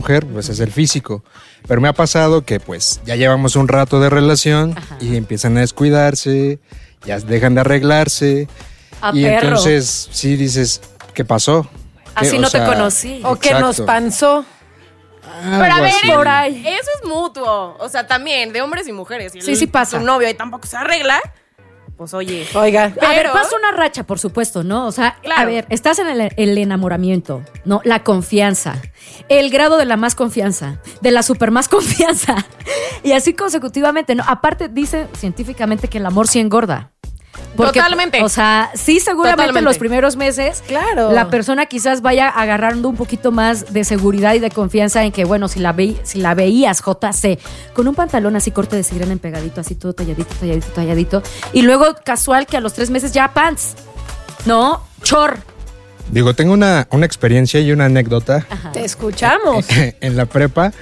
mujer, pues es el físico. Pero me ha pasado que pues ya llevamos un rato de relación y empiezan a descuidarse, ya dejan de arreglarse. Y perro. entonces sí dices, ¿qué pasó? Así no te conocí. O que nos panzó. Pero a ver, por ahí. eso es mutuo. O sea, también de hombres y mujeres. Si Sí pasa. Tu novio ahí tampoco se arregla, pues oye. Oiga. A ver, Pero- pasa una racha, por supuesto, ¿no? O sea, Claro. a ver, estás en el enamoramiento, ¿no? La confianza, el grado de la más confianza, de la super más confianza. Y así consecutivamente, ¿no? Aparte, dicen científicamente que el amor sí engorda. Totalmente. O sea, sí, seguramente en Totalmente. los primeros meses, Claro. la persona quizás vaya agarrando un poquito más de seguridad y de confianza en que, bueno, si la veías, JC, con un pantalón así corte de sirena pegadito, así todo talladito, y luego casual que a los 3 meses ya pants, ¿no? Chor. Digo, tengo una experiencia y una anécdota. Te escuchamos. En la prepa,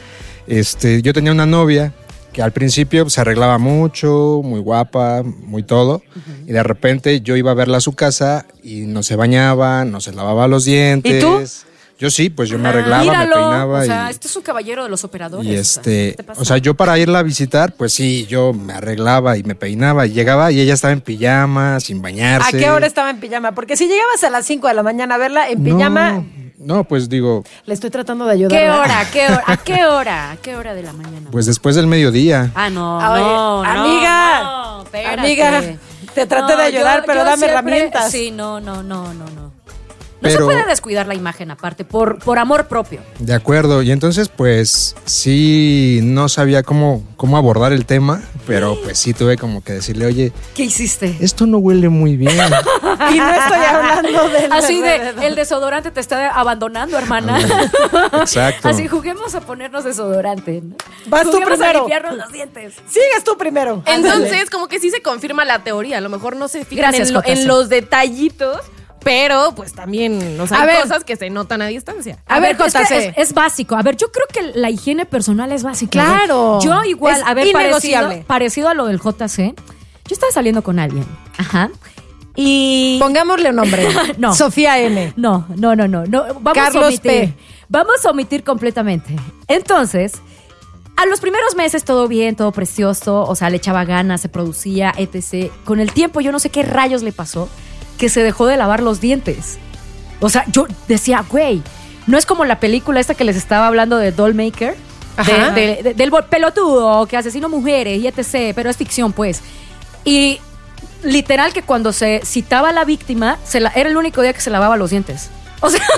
yo tenía una novia que al principio se arreglaba mucho, muy guapa, muy todo. Y de repente yo iba a verla a su casa y no se bañaba, no se lavaba los dientes. ¿Y tú? Yo sí, pues yo me arreglaba, Míralo, me peinaba o sea, y... este es un caballero de los operadores. Y o sea, ¿qué te pasa? o sea, yo para irla a visitar, pues sí, yo me arreglaba y me peinaba y llegaba y ella estaba en pijama, sin ¿A bañarse. qué hora estaba en pijama? Porque si llegabas a las 5 de la mañana a verla en pijama, No, pues digo, le estoy tratando de ayudar. ¿Qué hora? ¿A qué hora? ¿A qué hora de la mañana? pues después del mediodía. Ah, no, Oye, no, amiga, no, espérate. amiga, te traté de ayudar, pero dame herramientas. Sí, no. No Pero- se puede descuidar la imagen aparte, por amor propio. De acuerdo, y entonces pues sí, no sabía cómo abordar el tema, pero pues sí tuve como que decirle, oye, ¿Qué hiciste? esto no huele muy bien. Y no estoy hablando del Así de, alrededor. el desodorante te está abandonando, hermana. Exacto. Así, juguemos a ponernos desodorante, ¿no? Vas tú Juguemos primero. a limpiarnos los dientes. Sigues tú primero. Entonces, como que sí se confirma la teoría. A lo mejor no se fijan Gracias, JC. en los detallitos, pero pues también, o sea, A hay ver. cosas que se notan a distancia. A ver, es que JC. es básico. A ver, yo creo que la higiene personal es básica. Claro. Yo igual, Es a ver, innegociable. parecido a lo del JC, yo estaba saliendo con alguien. Ajá. Y... Pongámosle un nombre. No. Sofía N. No. Vamos Carlos a omitir. P. Vamos a omitir completamente. Entonces, a los primeros meses todo bien, todo precioso, o sea, le echaba ganas, se producía, etc. Con el tiempo, yo no sé qué rayos le pasó, que se dejó de lavar los dientes. O sea, yo decía, güey, no es como la película esta que les estaba hablando de Dollmaker, Ajá. del pelotudo que asesina mujeres y etc., pero es ficción, pues. Y literal que cuando se citaba a la víctima, era el único día que se lavaba los dientes. O sea,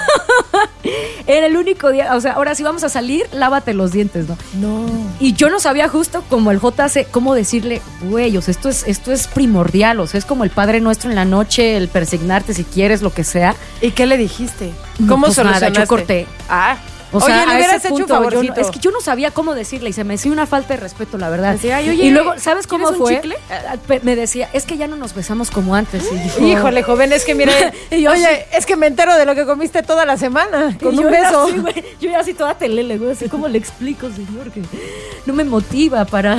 era el único día. O sea, ahora sí vamos a salir, lávate los dientes, ¿no? No. Y yo no sabía justo como el JC, cómo decirle, güey, o sea, esto es primordial, o sea, es como el Padre Nuestro en la noche, el persignarte si quieres, lo que sea. ¿Y qué le dijiste? No, ¿Cómo pues nada, solucionaste? yo corté. Ah. O sea, Oye, le a hubieras ese hecho un punto, favorcito. es que yo no sabía cómo decirle y se me hacía una falta de respeto, la verdad. Decía, "Ay, oye, y luego, ¿sabes cómo ¿quieres un fue? chicle? Me decía, es que ya no nos besamos como antes. Y dijo, Híjole, joven, es que mire, Y yo oye, así- es que me entero de lo que comiste toda la semana con Y un yo era beso. así, güey, yo era así toda telele, güey, así como le explico, señor, que no me motiva para...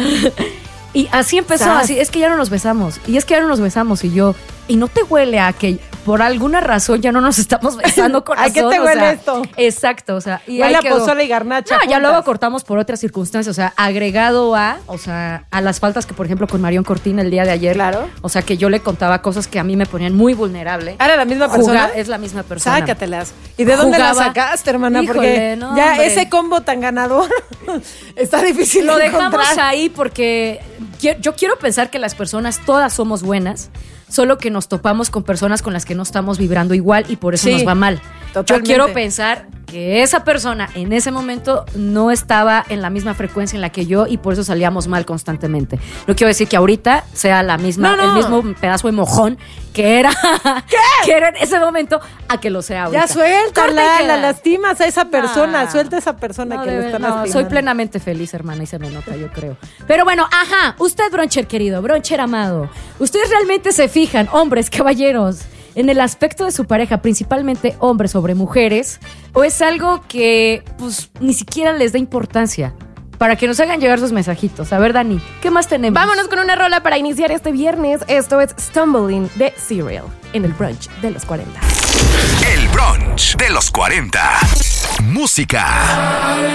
Y así empezó, Sas. así, es que ya no nos besamos, y es que ya no nos besamos, y yo, y no te huele a que por alguna razón ya no nos estamos besando, corazón. ¿A qué te o huele sea, esto? Exacto, o sea, y Huele ahí a quedó. pozole y garnacha No, ya juntas. luego cortamos por otras circunstancias, o sea, agregado a, o sea, a las faltas que, por ejemplo, con Marión Cortina el día de ayer. Claro. O sea, que yo le contaba cosas que a mí me ponían muy vulnerable. ¿Era la misma persona? Es la misma persona. Sácatelas. ¿Y de dónde las Jugaba. sacaste, hermana? Híjole, Porque no, ya hombre. ese combo tan ganador está difícil Lo de dejamos encontrar. ahí porque yo quiero pensar que las personas todas somos buenas, solo que nos topamos con personas con las que no estamos vibrando igual y por eso Sí, nos va mal. totalmente. Yo quiero pensar que esa persona en ese momento no estaba en la misma frecuencia en la que yo y por eso salíamos mal constantemente. No quiero decir que ahorita sea la misma, No. el mismo pedazo de mojón que era, que era en ese momento a que lo sea ahorita. Ya suéltala, Corta y la queda. lastimas a esa persona, No. suelta a esa persona No, que le está no, lastimando. soy plenamente feliz, hermana, y se me nota, yo creo. Pero bueno, ajá, usted, Broncher querido, Broncher amado, ¿ustedes realmente se fijan, hombres, caballeros, en el aspecto de su pareja, principalmente hombres sobre mujeres, o es algo que, pues, ni siquiera les da importancia? Para que nos hagan llegar sus mensajitos. A ver, Dani, ¿qué más tenemos? Vámonos con una rola para iniciar este viernes. Esto es Stumbling de Serial en el brunch de los 40. El brunch de los 40. Música.